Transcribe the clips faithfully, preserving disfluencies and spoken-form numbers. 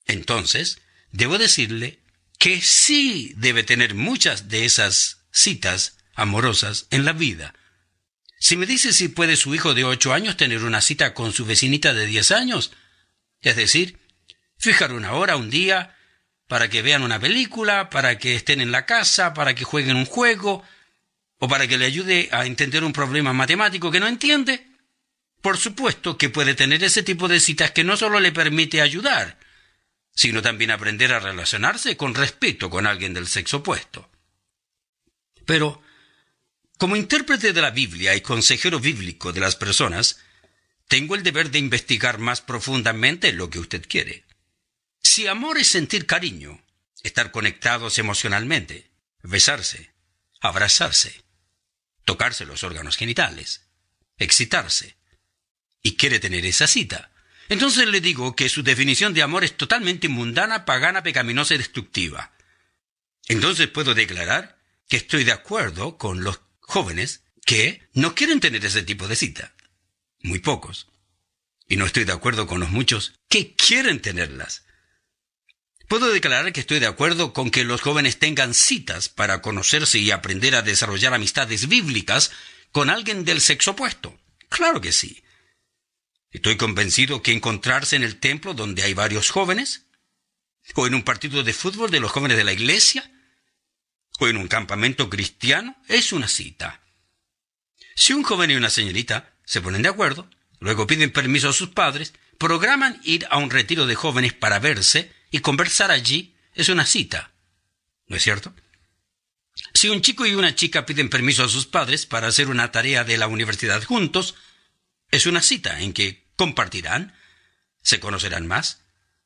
Entonces, debo decirle que sí debe tener muchas de esas citas amorosas en la vida. Si me dice si puede su hijo de ocho años tener una cita con su vecinita de diez años, es decir, fijar una hora, un día, para que vean una película, para que estén en la casa, para que jueguen un juego, o para que le ayude a entender un problema matemático que no entiende, por supuesto que puede tener ese tipo de citas que no solo le permite ayudar, sino también aprender a relacionarse con respeto con alguien del sexo opuesto. Pero, como intérprete de la Biblia y consejero bíblico de las personas, tengo el deber de investigar más profundamente lo que usted quiere. Si amor es sentir cariño, estar conectados emocionalmente, besarse, abrazarse, tocarse los órganos genitales, excitarse, y quiere tener esa cita, entonces le digo que su definición de amor es totalmente mundana, pagana, pecaminosa y destructiva. Entonces puedo declarar que estoy de acuerdo con los jóvenes que no quieren tener ese tipo de cita. Muy pocos. Y no estoy de acuerdo con los muchos que quieren tenerlas. Puedo declarar que estoy de acuerdo con que los jóvenes tengan citas para conocerse y aprender a desarrollar amistades bíblicas con alguien del sexo opuesto. Claro que sí. Estoy convencido que encontrarse en el templo donde hay varios jóvenes, o en un partido de fútbol de los jóvenes de la iglesia, o en un campamento cristiano, es una cita. Si un joven y una señorita se ponen de acuerdo, luego piden permiso a sus padres, programan ir a un retiro de jóvenes para verse y conversar allí, es una cita. ¿No es cierto? Si un chico y una chica piden permiso a sus padres para hacer una tarea de la universidad juntos, es una cita en que compartirán, se conocerán más,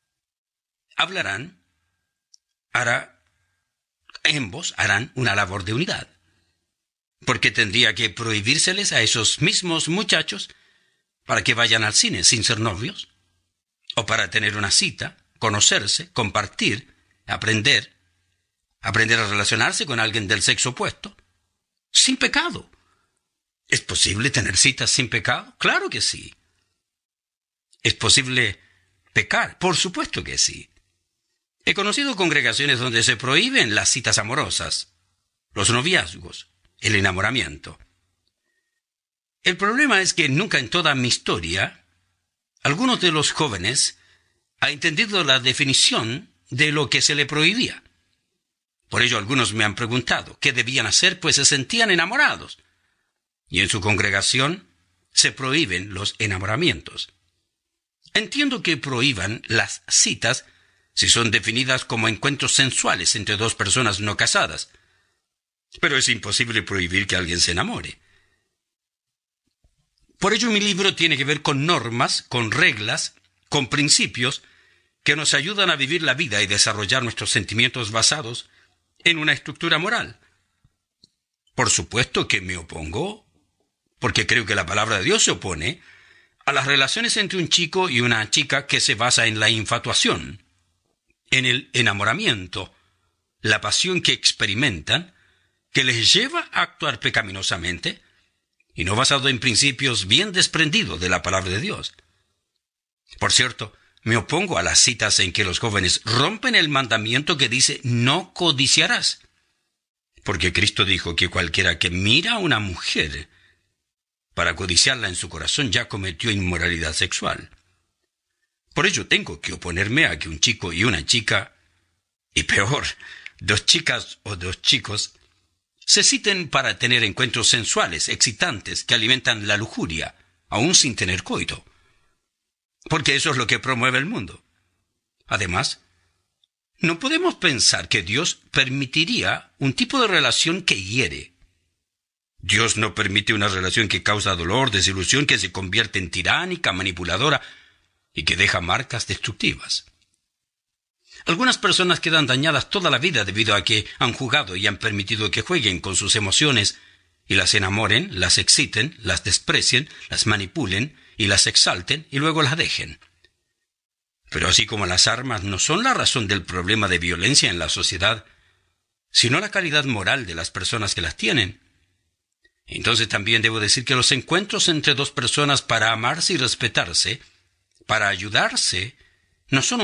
hablarán, hará, ambos harán una labor de unidad. Porque tendría que prohibírseles a esos mismos muchachos para que vayan al cine sin ser novios, o para tener una cita, conocerse, compartir, aprender, aprender a relacionarse con alguien del sexo opuesto, sin pecado. ¿Es posible tener citas sin pecado? Claro que sí. ¿Es posible pecar? Por supuesto que sí. He conocido congregaciones donde se prohíben las citas amorosas, los noviazgos, el enamoramiento. El problema es que nunca en toda mi historia, algunos de los jóvenes han entendido la definición de lo que se le prohibía. Por ello algunos me han preguntado qué debían hacer, pues se sentían enamorados. Y en su congregación se prohíben los enamoramientos. Entiendo que prohíban las citas si son definidas como encuentros sensuales entre dos personas no casadas. Pero es imposible prohibir que alguien se enamore. Por ello mi libro tiene que ver con normas, con reglas, con principios que nos ayudan a vivir la vida y desarrollar nuestros sentimientos basados en una estructura moral. Por supuesto que me opongo, porque creo que la palabra de Dios se opone a las relaciones entre un chico y una chica que se basa en la infatuación, en el enamoramiento, la pasión que experimentan, que les lleva a actuar pecaminosamente, y no basado en principios bien desprendidos de la palabra de Dios. Por cierto, me opongo a las citas en que los jóvenes rompen el mandamiento que dice no codiciarás, porque Cristo dijo que cualquiera que mira a una mujer para codiciarla en su corazón ya cometió inmoralidad sexual. Por ello tengo que oponerme a que un chico y una chica, y peor, dos chicas o dos chicos, se citen para tener encuentros sensuales, excitantes, que alimentan la lujuria, aún sin tener coito. Porque eso es lo que promueve el mundo. Además, no podemos pensar que Dios permitiría un tipo de relación que hiere. Dios no permite una relación que causa dolor, desilusión, que se convierte en tiránica, manipuladora y que deja marcas destructivas. Algunas personas quedan dañadas toda la vida debido a que han jugado y han permitido que jueguen con sus emociones y las enamoren, las exciten, las desprecien, las manipulen y las exalten y luego las dejen. Pero así como las armas no son la razón del problema de violencia en la sociedad, sino la calidad moral de las personas que las tienen, entonces también debo decir que los encuentros entre dos personas para amarse y respetarse, para ayudarse, no son